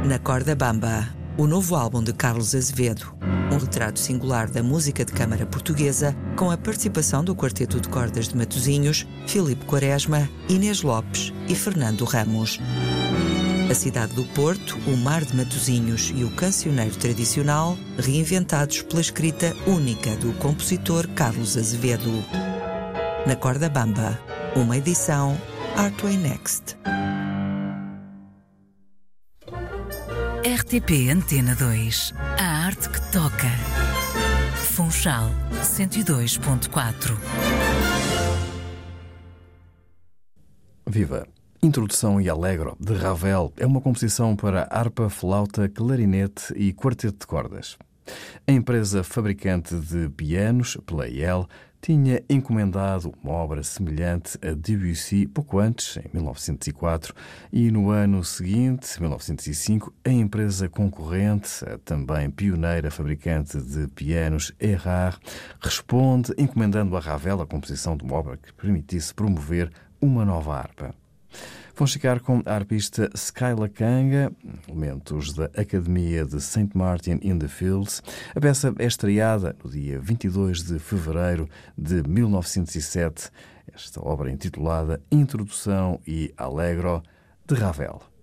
Na Corda Bamba, o novo álbum de Carlos Azevedo. Um retrato singular da música de câmara portuguesa, com a participação do Quarteto de Cordas de Matosinhos, Filipe Quaresma, Inês Lopes e Fernando Ramos. A cidade do Porto, o mar de Matosinhos e o cancioneiro tradicional, reinventados pela escrita única do compositor Carlos Azevedo. Na Corda Bamba, uma edição Artway Next. RTP Antena 2. A arte que toca. Funchal 102.4. Viva! Introdução e Allegro, de Ravel, é uma composição para harpa, flauta, clarinete e quarteto de cordas. A empresa fabricante de pianos, Pleyel, tinha encomendado uma obra semelhante a Debussy pouco antes, em 1904, e no ano seguinte, 1905, a empresa concorrente, a também pioneira fabricante de pianos, Erard, responde encomendando a Ravel a composição de uma obra que permitisse promover uma nova harpa. Vamos ficar com a harpista Skyla Kanga, elementos da Academia de St. Martin in the Fields. A peça é estreada no dia 22 de fevereiro de 1907. Esta obra intitulada Introdução e Allegro, de Ravel.